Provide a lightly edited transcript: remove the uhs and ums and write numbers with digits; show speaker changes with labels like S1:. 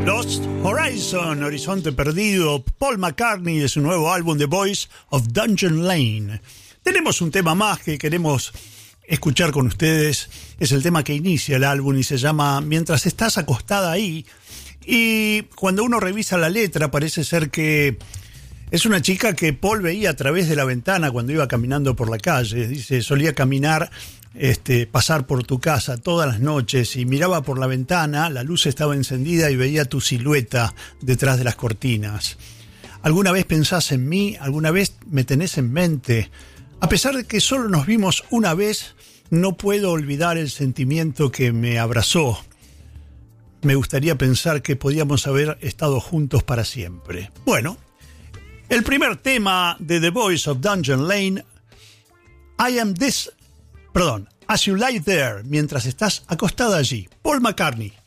S1: Lost Horizon, Horizonte Perdido, Paul McCartney de su nuevo álbum The Voice of Dungeon Lane. Tenemos un tema más que queremos escuchar con ustedes, es el tema que inicia el álbum y se llama Mientras estás acostada ahí. Y cuando uno revisa la letra parece ser que es una chica que Paul veía a través de la ventana cuando iba caminando por la calle. Dice, solía caminar, pasar por tu casa todas las noches y miraba por la ventana, la luz estaba encendida y veía tu silueta detrás de las cortinas. ¿Alguna vez pensás en mí? ¿Alguna vez me tenés en mente? A pesar de que solo nos vimos una vez, no puedo olvidar el sentimiento que me abrazó. Me gustaría pensar que podíamos haber estado juntos para siempre. Bueno, el primer tema de The Voice of Dungeon Lane, As You Lie There, mientras estás acostada allí. Paul McCartney.